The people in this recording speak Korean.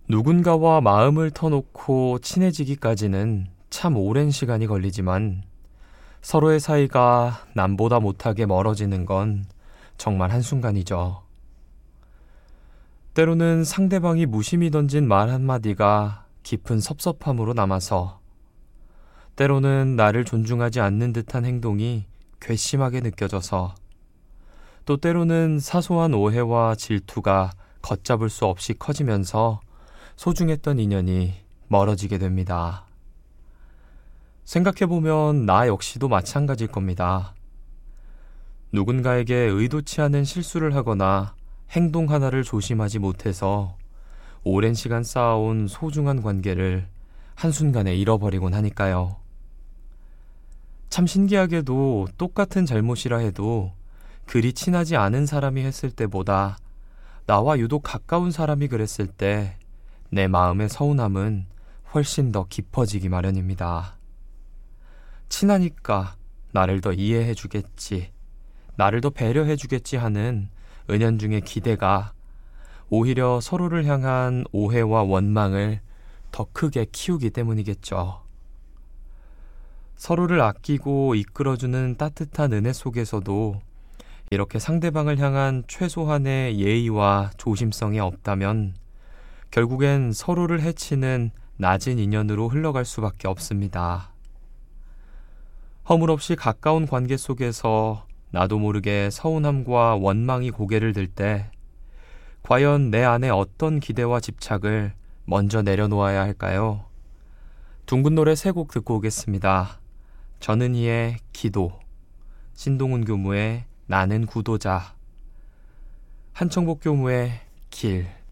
누군가와 마음을 터놓고 친해지기까지는 참 오랜 시간이 걸리지만 서로의 사이가 남보다 못하게 멀어지는 건 정말 한순간이죠. 때로는 상대방이 무심히 던진 말 한마디가 깊은 섭섭함으로 남아서, 때로는 나를 존중하지 않는 듯한 행동이 괘씸하게 느껴져서, 또 때로는 사소한 오해와 질투가 걷잡을 수 없이 커지면서 소중했던 인연이 멀어지게 됩니다. 생각해보면 나 역시도 마찬가지일 겁니다. 누군가에게 의도치 않은 실수를 하거나 행동 하나를 조심하지 못해서 오랜 시간 쌓아온 소중한 관계를 한순간에 잃어버리곤 하니까요. 참 신기하게도 똑같은 잘못이라 해도 그리 친하지 않은 사람이 했을 때보다 나와 유독 가까운 사람이 그랬을 때 내 마음의 서운함은 훨씬 더 깊어지기 마련입니다. 친하니까 나를 더 이해해주겠지, 나를 더 배려해주겠지 하는 은연중의 기대가 오히려 서로를 향한 오해와 원망을 더 크게 키우기 때문이겠죠. 서로를 아끼고 이끌어주는 따뜻한 은혜 속에서도 이렇게 상대방을 향한 최소한의 예의와 조심성이 없다면 결국엔 서로를 해치는 낮은 인연으로 흘러갈 수밖에 없습니다. 허물없이 가까운 관계 속에서 나도 모르게 서운함과 원망이 고개를 들 때 과연 내 안에 어떤 기대와 집착을 먼저 내려놓아야 할까요? 둥근 노래 세 곡 듣고 오겠습니다. 전은희의 기도, 신동훈 교무의 나는 구도자, 한청복 교무의 길.